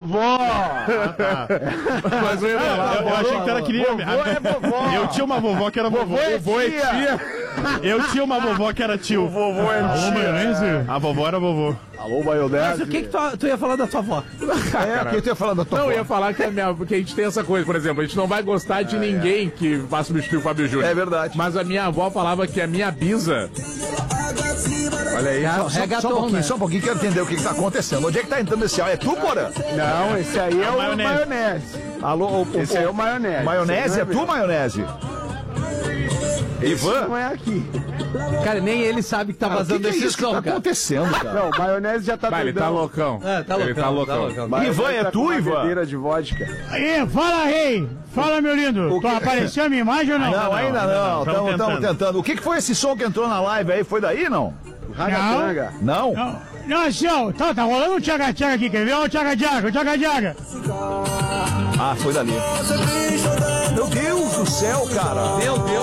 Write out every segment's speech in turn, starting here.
vovó. Mas eu achei que ela queria... Vovô é vovó. Eu tinha uma vovó que era vovô. Vovô é tia. Eu tinha uma vovó que era tio. O vovô é Alô, tia. maionese? A vovó era vovô. Alô, maionese. Mas o que tu ia falar da tua avó? O que tu ia falar da tua Não, avó? eu ia falar que a gente tem essa coisa, por exemplo, a gente não vai gostar de ninguém que vá substituir o Fábio Júnior. É verdade. Mas a minha avó falava que a minha bisa... Olha aí. Só um pouquinho, quero entender o que tá acontecendo. Onde é que tá entrando esse áudio? É tu, Porã? Não, esse aí é o maionese. Alô, Esse aí é o maionese. Maionese? É tu, maionese? Ivan? Não é aqui. Cara, nem ele sabe que tá Cara, o vazando que é esse isso que som, tá cara. acontecendo, cara? Não, maionese já tá Ele tá loucão. É, tá Ele tá loucão. Ivan, é tá tu, com uma Ivan? bebedeira de vodka. Aí, fala, rei! Fala, meu lindo! Tu apareceu a minha imagem ou não? Não, ainda não. Tamo Estamos tentando. O que foi esse som que entrou na live aí? Foi daí, não? Ragatanga. Não? Não, assim, ó, tá rolando um tchaga-tchaga aqui, quer ver? Ó, o tchaga-tchaga. Ah, foi dali. Meu Deus do céu, cara. Meu Deus.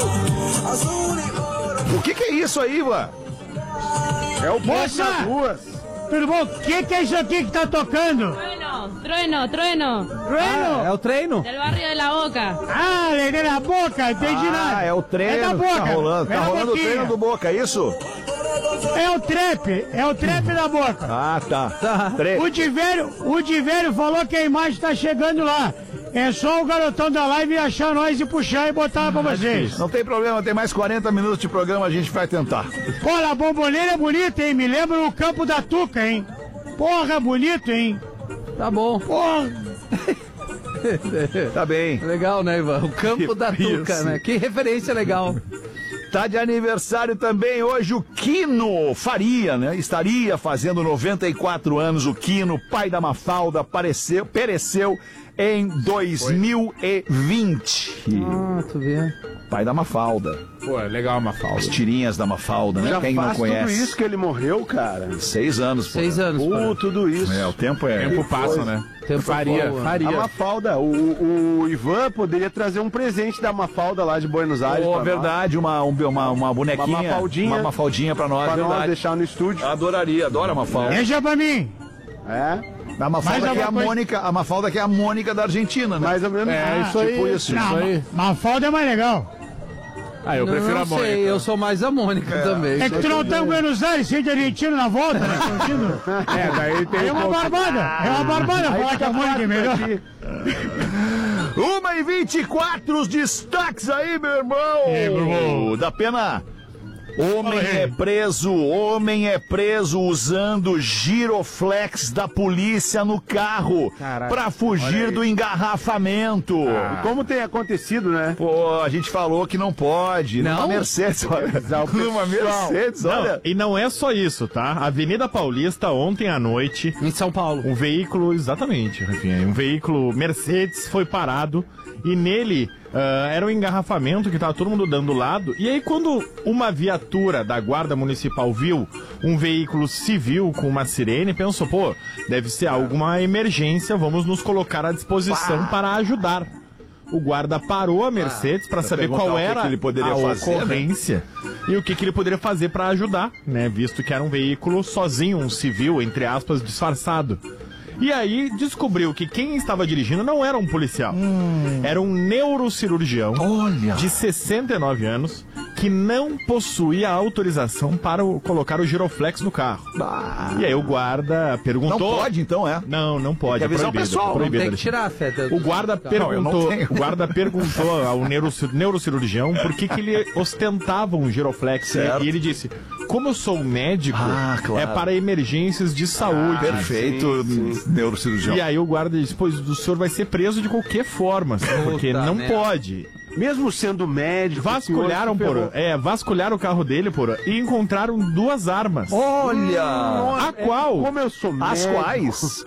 O que é isso aí, Ivan? É o povo Moça! das ruas. Tudo bom? O que é isso aqui que tá tocando? Trueno. Trueno? É o treino? Del barrio de La Boca. Ah, levei na boca, entendi nada. Ah, é o treino É da que boca. tá rolando. Tá É da rolando o boquinha. treino do Boca, é isso? É o trap da boca. Ah, tá. O Divério falou que a imagem tá chegando lá. É só o garotão da live achar nós e puxar e botar pra vocês. Não tem problema, tem mais 40 minutos de programa, a gente vai tentar. Porra, a bomboneira é bonita, hein? Me lembra o Campo da Tuca, hein? Porra, bonito, hein? Tá bom. Porra. Tá bem. Legal, né, Ivan? O campo da Tuca, Isso. né? Que referência legal. Tá de aniversário também hoje o Quino Faria, né? Estaria fazendo 94 anos. O Quino, pai da Mafalda, pereceu em 2020. Ah, tu vê. Pai da Mafalda. Pô, é legal uma falda. As tirinhas da Mafalda, né? Já Quem não faz tudo conhece. isso que ele morreu, cara. 6 anos, pô. 6 anos. Tudo isso. É, o tempo O é... tempo passa, né? Tempo Faria. voa. A Faria. Mafalda, o Ivan poderia trazer um presente da Mafalda lá de Buenos Aires. Oh, pra verdade, uma bonequinha. Uma Mafaldinha. Uma Mafaldinha pra nós, Nós, pra nós verdade. deixar no estúdio. Adoraria, adoro a Mafalda. Deixa pra mim. É, A Mafalda Mais que é a alguma coisa? Mônica, a Mafalda que é a Mônica da Argentina, né? mais ou menos. Isso aí. Tipo isso. Não, aí. Mafalda é mais legal. Ah, eu prefiro não a Mônica. sei, eu sou mais a Mônica também. É que tu não tá em Buenos Aires, sem de argentino na volta, né? Curtindo. Daí tem Aí é uma barbada. É uma barbada falar que a Mônica é melhor. 1h24, os destaques aí, meu irmão! Da pena. Homem é preso usando giroflex da polícia no carro pra fugir do engarrafamento. E como tem acontecido, né? Pô, a gente falou que não pode. Não? Numa Mercedes, olha. Numa Mercedes, olha. Não, e não é só isso, tá? Avenida Paulista, ontem à noite, Em São Paulo. um veículo, exatamente, enfim, um veículo Mercedes foi parado e nele era um engarrafamento que tava todo mundo dando lado. E aí quando uma viatura da Guarda Municipal viu um veículo civil com uma sirene, pensou, pô, deve ser alguma emergência, vamos nos colocar à disposição para ajudar. O guarda parou a Mercedes para saber perguntar qual o que era que ele poderia a fazer, né? ocorrência e o que ele poderia fazer para ajudar, né? Visto que era um veículo sozinho, um civil, entre aspas, disfarçado. E aí descobriu que quem estava dirigindo não era um policial. Era um neurocirurgião de 69 anos que não possuía autorização para colocar o giroflex no carro. E aí o guarda perguntou... Não pode, então, é? Não pode. Tem que avisar o pessoal, proibido, Tem que tirar a fé. o guarda perguntou ao neurocirurgião por que ele ostentava um giroflex. Certo. E ele disse, como eu sou médico, claro. é para emergências de saúde. Perfeito, neurocirurgião. E aí o guarda disse, pois o senhor vai ser preso de qualquer forma, assim, porque não merda. pode. Mesmo sendo médico... Vasculharam, vasculharam o carro dele, e encontraram 2 armas. Olha! A qual? Como eu sou médico... As quais?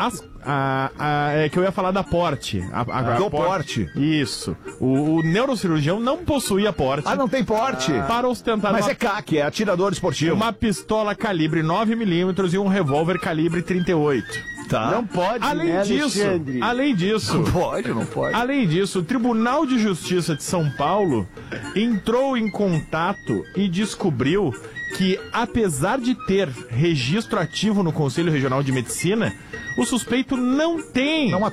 É que eu ia falar da porte. Do porte. Isso. O neurocirurgião não possuía porte. Ah, não tem porte. Para ostentar Mas é CAC, é atirador esportivo. uma pistola calibre 9mm e um revólver calibre 38. Tá. Não pode, Além né, disso, Alexandre? Não pode. Além disso, o Tribunal de Justiça de São Paulo entrou em contato e descobriu que, apesar de ter registro ativo no Conselho Regional de Medicina, o suspeito não tem